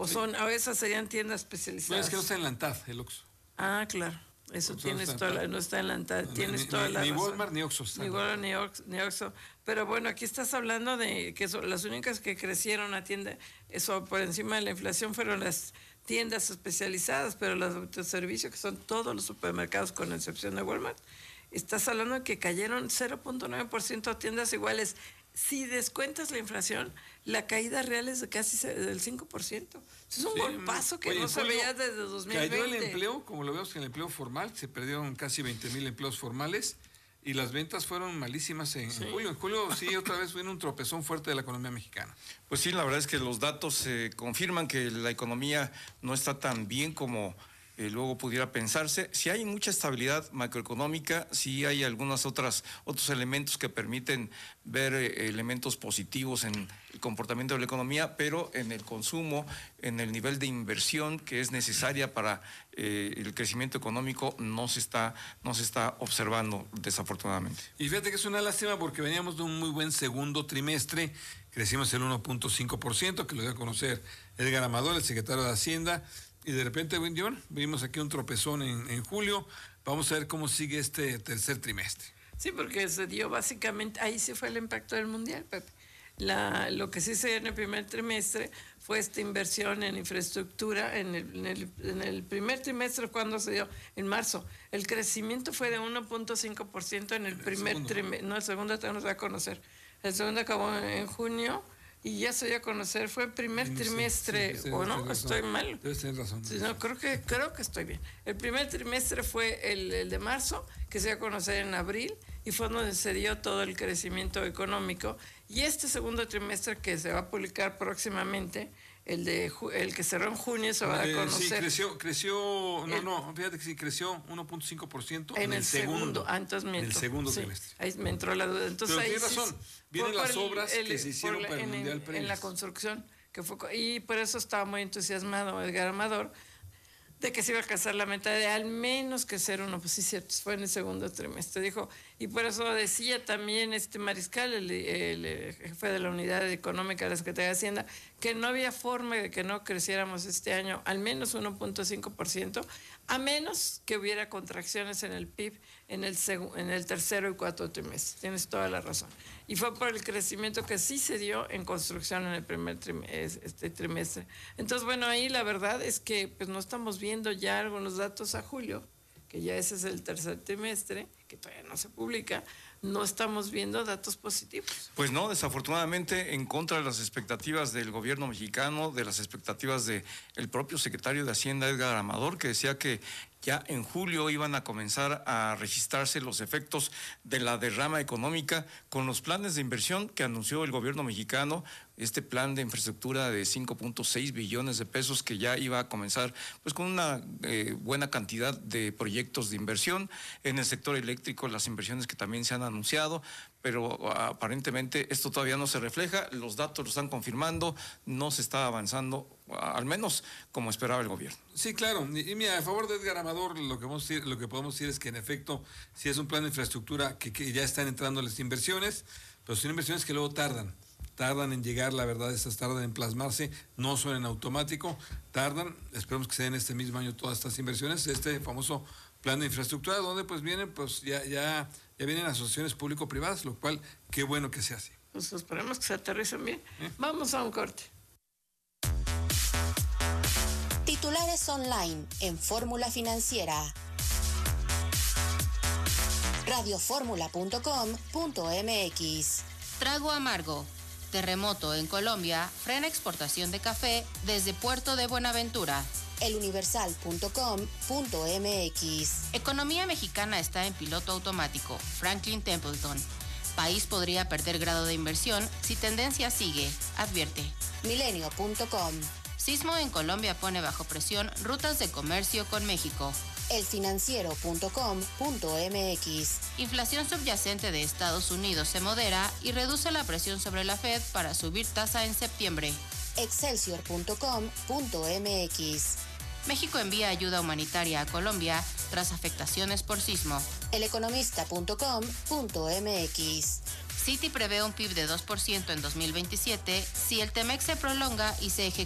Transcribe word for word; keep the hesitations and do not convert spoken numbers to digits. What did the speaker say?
O son, o esas serían tiendas especializadas. No, es que no está en la ANTAD, el Oxxo. Ah, claro. Eso Oxxo tienes no toda la, no está en la ANTAD, tienes ni, toda ni, la ni razón. Walmart ni Oxxo está. Ni Walmart ni Oxxo, ni Oxxo. Pero bueno, aquí estás hablando de que son las únicas que crecieron a tienda, eso por encima de la inflación fueron las tiendas especializadas, pero los autoservicios, que son todos los supermercados con excepción de Walmart, estás hablando de que cayeron cero punto nueve por ciento a tiendas iguales. Si descuentas la inflación, la caída real es de casi del cinco por ciento. Es un sí, golpazo que oye, no se veía desde dos mil veinte. Cayó el empleo, como lo vemos en el empleo formal, se perdieron casi veinte mil empleos formales y las ventas fueron malísimas en, sí. en julio. En julio sí, otra vez vino un tropezón fuerte de la economía mexicana. Pues sí, la verdad es que los datos eh, confirman que la economía no está tan bien como Eh, luego pudiera pensarse. Si hay mucha estabilidad macroeconómica, sí hay algunos otras, otros elementos que permiten ver eh, elementos positivos en el comportamiento de la economía, pero en el consumo, en el nivel de inversión que es necesaria para eh, el crecimiento económico, no se está, no se está observando, desafortunadamente. Y fíjate que es una lástima porque veníamos de un muy buen segundo trimestre, crecimos el uno punto cinco por ciento, que lo dio a conocer Edgar Amador, el secretario de Hacienda. Y de repente, bueno, vimos aquí un tropezón en, en julio. Vamos a ver cómo sigue este tercer trimestre. Sí, porque se dio básicamente, ahí sí fue el impacto del mundial, Pepe. La, lo que sí se dio en el primer trimestre fue esta inversión en infraestructura. En el, en el, en el primer trimestre, ¿cuándo se dio? En marzo. El crecimiento fue de uno punto cinco por ciento en el, el primer trimestre. No, el segundo todavía no se va a conocer. El segundo acabó en junio. Y ya se dio a conocer, fue el primer sí, trimestre, sí, sí, ¿o no? Estoy mal. Debes tener razón. Sí, no, creo que, creo que estoy bien. El primer trimestre fue el, el de marzo, que se dio a conocer en abril, y fue donde se dio todo el crecimiento económico. Y este segundo trimestre, que se va a publicar próximamente, el de el que cerró en junio, se va a conocer. Sí, creció, creció, no, el, no, fíjate que sí, creció uno punto cinco por ciento en, en el, el segundo. segundo. Ah, entonces me en entró, el segundo sí, trimestre. Ahí me entró la duda. Entonces, pero ahí tienes sí, razón, vienen las obras el, que se hicieron la, para el en, Mundial Previos. En la construcción, que fue, y por eso estaba muy entusiasmado Edgar Amador, de que se iba a alcanzar la meta de al menos que ser uno, pues sí, cierto, fue en el segundo trimestre, dijo, y por eso decía también este Mariscal, el, el, el jefe de la Unidad Económica de la Secretaría de Hacienda, que no había forma de que no creciéramos este año al menos uno punto cinco por ciento, a menos que hubiera contracciones en el P I B en el, seg- en el tercero y cuarto trimestre. Tienes toda la razón. Y fue por el crecimiento que sí se dio en construcción en el primer trimestre, este trimestre. Entonces, bueno, ahí la verdad es que pues no estamos viendo ya algunos datos a julio, que ya ese es el tercer trimestre, que todavía no se publica, no estamos viendo datos positivos. Pues no, desafortunadamente, en contra de las expectativas del gobierno mexicano, de las expectativas del propio secretario de Hacienda, Edgar Amador, que decía que ya en julio iban a comenzar a registrarse los efectos de la derrama económica con los planes de inversión que anunció el gobierno mexicano, este plan de infraestructura de cinco punto seis billones de pesos que ya iba a comenzar pues con una eh, buena cantidad de proyectos de inversión en el sector eléctrico, las inversiones que también se han anunciado, pero aparentemente esto todavía no se refleja, los datos lo están confirmando, no se está avanzando, al menos como esperaba el gobierno. Sí, claro, y, y mira, a favor de Edgar Amador, lo que, vamos a decir, lo que podemos decir es que en efecto, si es un plan de infraestructura que, que ya están entrando las inversiones, pero son inversiones que luego tardan, tardan en llegar, la verdad, estas tardan en plasmarse, no son en automático, tardan, esperemos que se den este mismo año todas estas inversiones, este famoso plan de infraestructura, donde pues vienen, pues ya, ya, ya vienen asociaciones público-privadas, lo cual, qué bueno que sea así. Pues esperemos que se aterricen bien. ¿Eh? Vamos a un corte. Titulares online en Fórmula Financiera. radioformula punto com punto m x. Trago amargo. Terremoto en Colombia frena exportación de café desde Puerto de Buenaventura. eluniversal punto com punto m x. Economía mexicana está en piloto automático. Franklin Templeton. País podría perder grado de inversión si tendencia sigue, advierte. milenio punto com. Sismo en Colombia pone bajo presión rutas de comercio con México. elfinanciero punto com punto m x. Inflación subyacente de Estados Unidos se modera y reduce la presión sobre la Fed para subir tasa en septiembre. excelsior punto com punto m x. México envía ayuda humanitaria a Colombia tras afectaciones por sismo. eleconomista punto com punto m x. Citi prevé un P I B de dos por ciento en dos mil veintisiete si el T-MEC se prolonga y se ejecuta